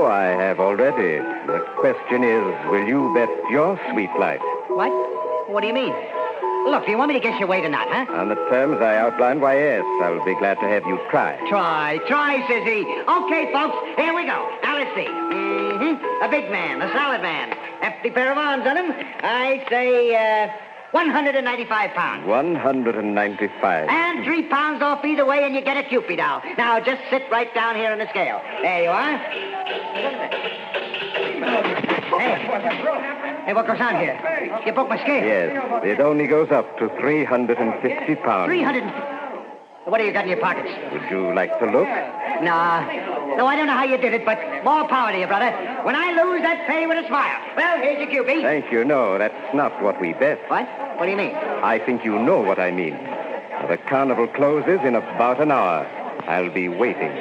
Oh, I have already. The question is, will you bet your sweet life? What? What do you mean? Look, do you want me to guess your weight or not, huh? On the terms I outlined, why, yes. I'll be glad to have you try. Try, says he. Okay, folks, here we go. Now, let's see. A big man, a solid man. Hefty pair of arms on him. I say, 195 pounds. 195. And 3 pounds off either way, and you get a Cupid doll. Now, just sit right down here on the scale. There you are. Hey, what goes on here? You broke my scale. Yes, it only goes up to 350 pounds. 350? What do you got in your pockets? Would you like to look? No, I don't know how you did it, but more power to you, brother. When I lose, that pay with a smile. Well, here's your Cupid. Thank you. No, that's not what we bet. What? What do you mean? I think you know what I mean. The carnival closes in about an hour. I'll be waiting.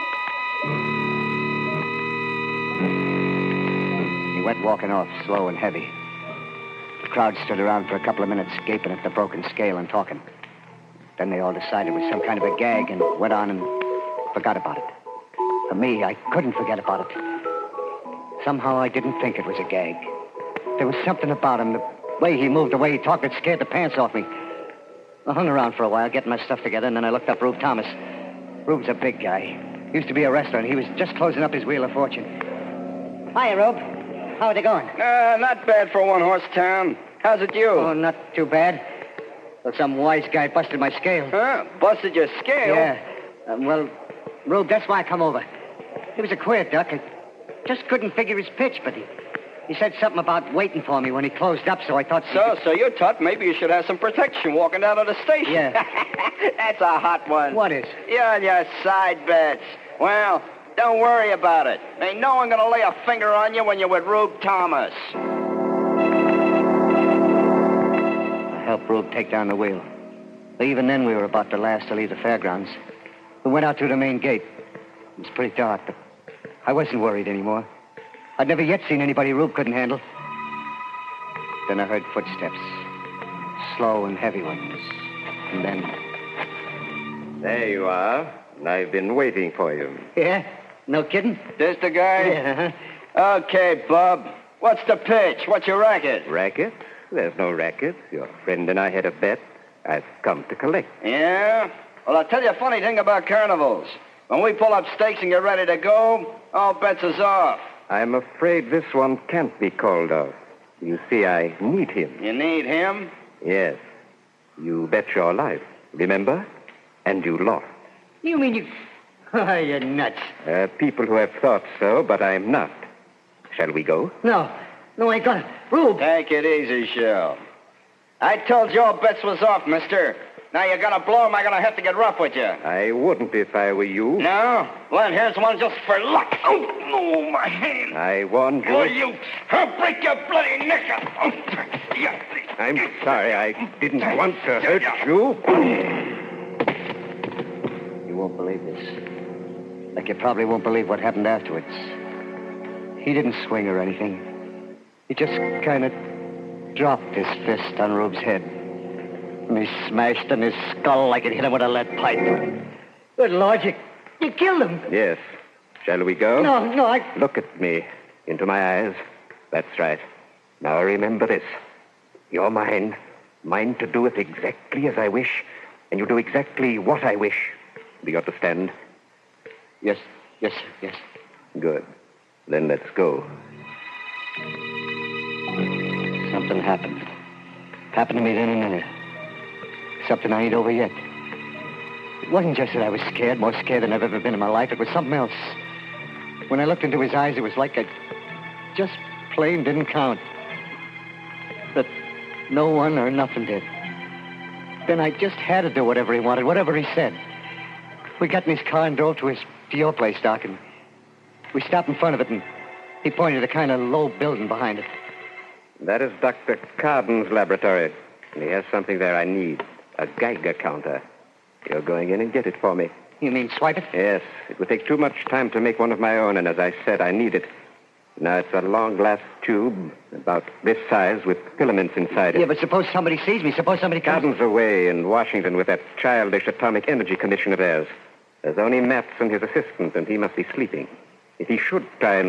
He went walking off, slow and heavy. The crowd stood around for a couple of minutes, gaping at the broken scale and talking. Then they all decided it was some kind of a gag and went on and forgot about it. For me, I couldn't forget about it. Somehow I didn't think it was a gag. There was something about him, the way he moved, the way he talked, that scared the pants off me. I hung around for a while, getting my stuff together, and then I looked up Rube Thomas. Rube's a big guy. Used to be a wrestler, and he was just closing up his Wheel of Fortune. Hiya, Rube. How are they going? Not bad for a one-horse town. How's it you? Oh, not too bad. Well, some wise guy busted my scale. Huh? Busted your scale? Yeah. Well, Rube, that's why I come over. He was a queer duck. I just couldn't figure his pitch, but he said something about waiting for me when he closed up, so I thought... So you thought maybe you should have some protection walking down to the station. Yeah. That's a hot one. What is? You and your side bets. Well, don't worry about it. Ain't no one gonna lay a finger on you when you're with Rube Thomas. I helped Rube take down the wheel. But even then, we were about the last to leave the fairgrounds. We went out through the main gate. It was pretty dark, but I wasn't worried anymore. I'd never yet seen anybody Rube couldn't handle. Then I heard footsteps. Slow and heavy ones. And then... There you are. I've been waiting for you. Yeah? No kidding? This the guy? Yeah. Okay, Bub. What's the pitch? What's your racket? Racket? There's no racket. Your friend and I had a bet. I've come to collect. Yeah? Well, I'll tell you a funny thing about carnivals. When we pull up stakes and get ready to go, all bets is off. I'm afraid this one can't be called off. You see, I need him. You need him? Yes. You bet your life, remember? And you lost. You mean you... Oh, you're nuts. People who have thought so, but I'm not. Shall we go? No, I ain't gonna. Rube! Take it easy, Shell. I told you all bets was off, mister. Now you're gonna blow him, I'm gonna have to get rough with you. I wouldn't if I were you. No? Well, here's one just for luck. Oh, my hand. I warned you. Oh, I'll break your bloody neck. Oh, yeah. I'm sorry, I didn't want to hurt you. You won't believe this. Like you probably won't believe what happened afterwards. He didn't swing or anything. He just kind of dropped his fist on Rube's head. And he smashed in his skull like it hit him with a lead pipe. Good Lord, you killed him. Yes. Shall we go? No, I... Look at me. Into my eyes. That's right. Now remember this. You're mine. Mine to do it exactly as I wish. And you do exactly what I wish. Do you understand? Yes. Good. Then let's go. Something happened. Happened to me then and there. Something I ain't over yet. It wasn't just that I was scared, more scared than I've ever been in my life. It was something else. When I looked into his eyes, it was like I just plain didn't count. That no one or nothing did. Then I just had to do whatever he wanted, whatever he said. We got in his car and drove to your place, Doc, and we stopped in front of it, and he pointed at a kind of low building behind it. That is Dr. Carden's laboratory. And he has something there I need. A Geiger counter. You're going in and get it for me. You mean swipe it? Yes. It would take too much time to make one of my own, and as I said, I need it. Now, it's a long glass tube, about this size, with filaments inside it. Yeah, but suppose somebody sees me. Suppose somebody comes... Carden's away in Washington with that childish Atomic Energy Commission of theirs. There's only Matz and his assistant, and he must be sleeping. If he should try and